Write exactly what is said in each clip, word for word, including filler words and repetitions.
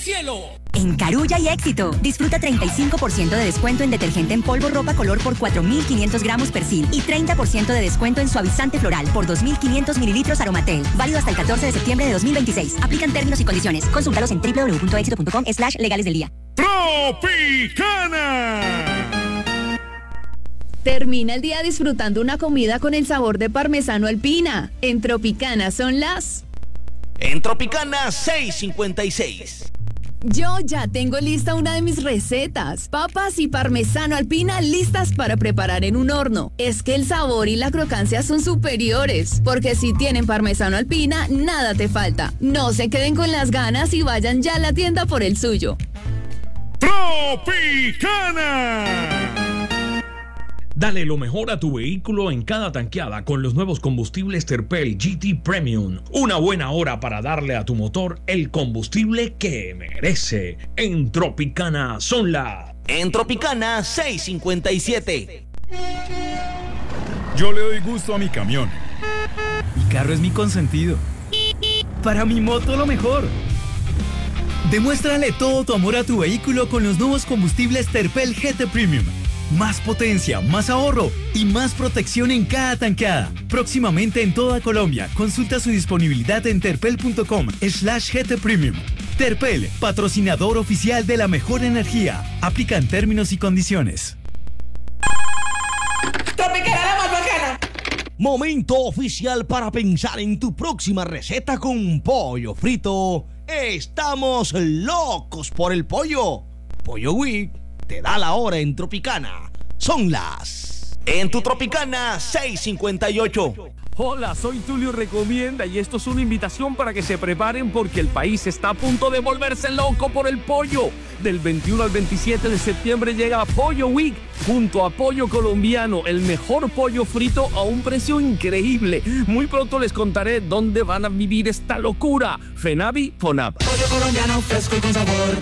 cielo. En Carulla y Éxito, disfruta treinta y cinco por ciento de descuento en detergente en polvo ropa color por cuatro mil quinientos gramos Persil y treinta por ciento de descuento en suavizante floral por dos mil quinientos mililitros Aromatel. Válido hasta el catorce de septiembre de dos mil veintiséis. Aplican términos y condiciones. Consúltalos en doble u doble u doble u punto éxito punto com slash legales del día. Tropicana. Termina el día disfrutando una comida con el sabor de parmesano alpina. En Tropicana son las... En Tropicana seis cincuenta y seis. Yo ya tengo lista una de mis recetas. Papas y parmesano alpina listas para preparar en un horno. Es que el sabor y la crocancia son superiores, porque si tienen parmesano alpina, nada te falta. No se queden con las ganas y vayan ya a la tienda por el suyo. Tropicana. Dale lo mejor a tu vehículo en cada tanqueada con los nuevos combustibles Terpel G T Premium. Una buena hora para darle a tu motor el combustible que merece. En Tropicana son las... En Tropicana seis cincuenta y siete. Yo le doy gusto a mi camión. Mi carro es mi consentido. Para mi moto lo mejor. Demuéstrale todo tu amor a tu vehículo con los nuevos combustibles Terpel G T Premium. Más potencia, más ahorro y más protección en cada tanqueada. Próximamente en toda Colombia. Consulta su disponibilidad en terpel punto com slash G T Premium. Terpel, patrocinador oficial de la mejor energía. Aplican términos y condiciones. Tropicana la más bacana. Momento oficial para pensar en tu próxima receta con pollo frito. Estamos locos por el pollo. Pollo Week te da la hora en Tropicana. Son las... En tu Tropicana seis cincuenta y ocho. Hola, soy Tulio Recomienda y esto es una invitación para que se preparen porque el país está a punto de volverse loco por el pollo. Del veintiuno al veintisiete de septiembre llega Pollo Week junto a Pollo Colombiano, el mejor pollo frito a un precio increíble. Muy pronto les contaré dónde van a vivir esta locura. Fenavi, Fonab. Pollo colombiano fresco y con sabor.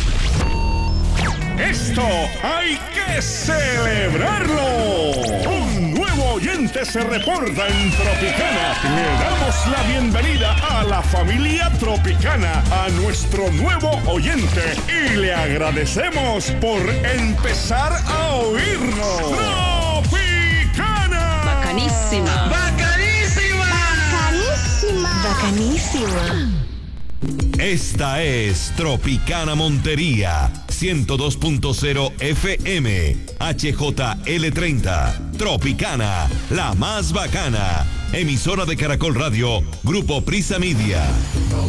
Esto hay que celebrarlo. Un nuevo oyente se reporta en Tropicana. Le damos la bienvenida a la familia Tropicana, a nuestro nuevo oyente. Y le agradecemos por empezar a oírnos. ¡Tropicana! Bacanísima. ¡Bacanísima! Bacanísima. Bacanísima. Esta es Tropicana Montería, ciento dos punto cero F M, H J L treinta. Tropicana, la más bacana. Emisora de Caracol Radio, Grupo Prisa Media.